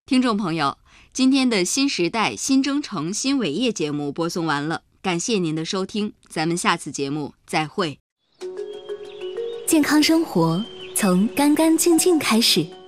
听众朋友，今天的新时代新征程新伟业节目播送完了，感谢您的收听，咱们下次节目再会。 健康生活从干干净净开始。